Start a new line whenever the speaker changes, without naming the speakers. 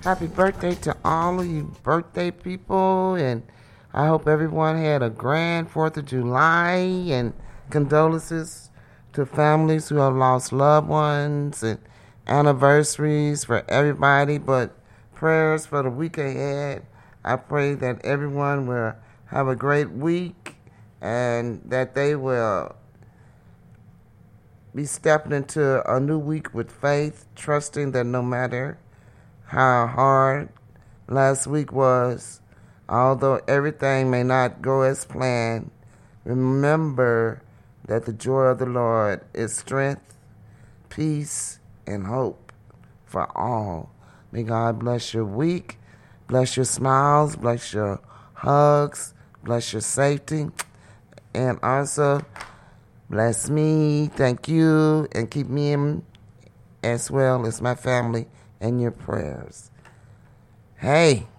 Happy birthday to all of you birthday people, and I hope everyone had a grand 4th of July, and condolences to families who have lost loved ones and anniversaries for everybody, but prayers for the week ahead. I pray that everyone will have a great week and that they will be stepping into a new week with faith, trusting that no matter how hard last week was, although everything may not go as planned, remember that the joy of the Lord is strength, peace, and hope for all. May God bless your week, bless your smiles, bless your hugs, bless your safety, and also bless me, thank you, and keep me in as well as my family in your prayers. Hey,